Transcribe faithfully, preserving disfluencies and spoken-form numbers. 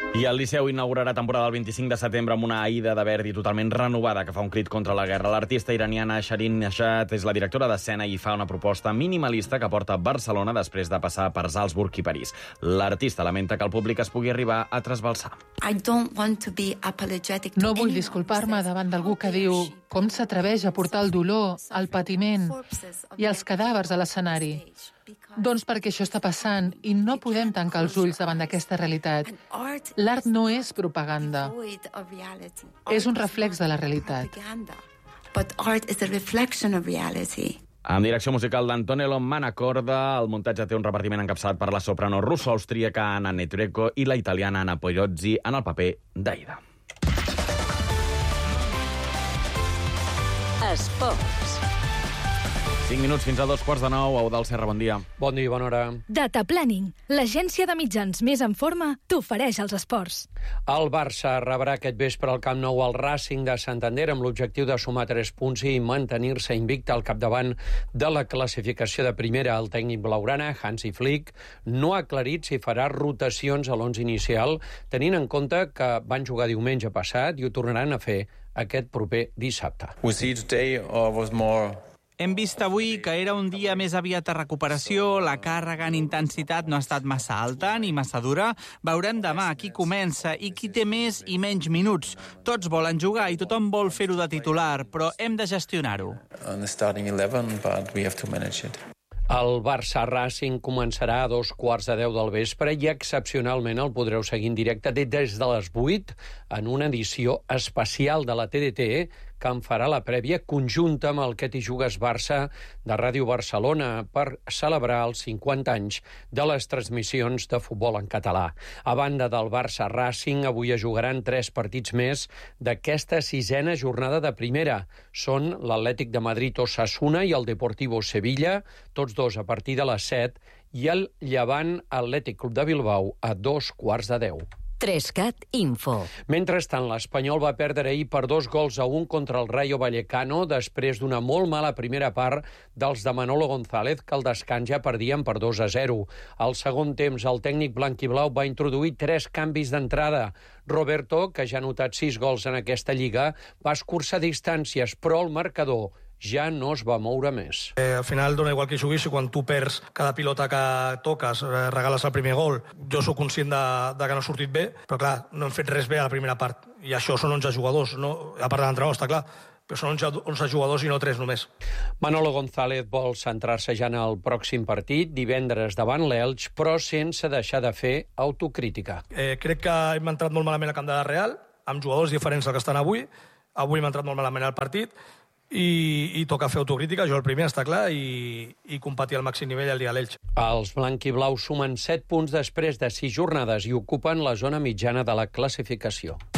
I el Liceu inaugurarà temporada el vint-i-cinc de setembre amb una Aida de Verdi totalment renovada que fa un crit contra la guerra. L'artista iraniana Shirin Neshat és la directora d'escena i fa una proposta minimalista que porta a Barcelona després de passar per Salzburg i París. L'artista lamenta que el públic es pugui arribar a trasbalsar. No vull disculpar-me davant d'algú que diu com s'atreveix a portar el dolor, el patiment i els cadàvers a l'escenari. Doncs perquè això està passant i no podem tancar els ulls davant d'aquesta realitat. L'art no és propaganda. És un reflex de la realitat. En direcció musical d'Antonello Manacorda, el muntatge té un repartiment encapçalat per la soprano russo-austríaca Anna Netrebko i la italiana Anna Pogliozzi en el paper d'Aida. Esports. cinc minuts fins a dos quarts de nou. Eudald Serra, bon dia. Bon dia i bona hora. Data Planning, l'agència de mitjans més en forma, t'ofereix els esports. El Barça rebrà aquest vespre al Camp Nou el Racing de Santander amb l'objectiu de sumar tres punts i mantenir-se invicte al capdavant de la classificació de primera. El tècnic blaugrana, Hansi Flick, no ha aclarit si farà rotacions a l'onze inicial, tenint en compte que van jugar diumenge passat i ho tornaran a fer aquest proper dissabte. We see today uh, was more Hem vist avui que era un dia més aviat de recuperació, la càrrega en intensitat no ha estat massa alta ni massa dura. Veurem demà qui comença i qui té més i menys minuts. Tots volen jugar i tothom vol fer-ho de titular, però hem de gestionar-ho. on the starting eleven, but we have to manage it. El Barça-Racing començarà a dos quarts de deu del vespre i excepcionalment el podreu seguir en directe des de les vuit en una edició especial de la T D T que en farà la prèvia conjunta amb el Que t'hi jugues Barça de Ràdio Barcelona per celebrar els cinquanta anys de les transmissions de futbol en català. A banda del Barça-Racing, avui es jugaran tres partits més d'aquesta sisena jornada de primera. Són l'Atlètic de Madrid-Osasuna i el Deportivo Sevilla, tots dos a partir de les set, i el Llevant Atlètic Club de Bilbao a dos quarts de deu. Trescat Info. Mentrestant, l'Espanyol va perdre ahir per dos gols a un contra el Rayo Vallecano després d'una molt mala primera part dels de Manolo González, que al descans ja perdien per dos a zero. Al segon temps, el tècnic blanquiblau va introduir tres canvis d'entrada. Roberto, que ja ha notat sis gols en aquesta lliga, va escurçar distàncies, però el marcador ja no es va moure més. Eh, al final dona igual que juguis i quan tu perds cada pilota que toques, eh, regales el primer gol. Jo sóc conscient de, de que no ha sortit bé, però clar, no hem fet res bé a la primera part. I això són onze jugadors, no? A part de l'entrenador, està clar, però són onze jugadors i no tres només. Manolo González vol centrar-se ja en el pròxim partit, divendres davant l'Elx, però sense deixar de fer autocrítica. Eh, crec que hem entrat molt malament al camp de la Real, amb jugadors diferents del que estan avui. Avui hem entrat molt malament al partit, I, i toca fer autocrítica, jo el primer, està clar, i, i competir al màxim nivell el dia a l'Elx. Els blanquiblaus sumen set punts després de sis jornades i ocupen la zona mitjana de la classificació.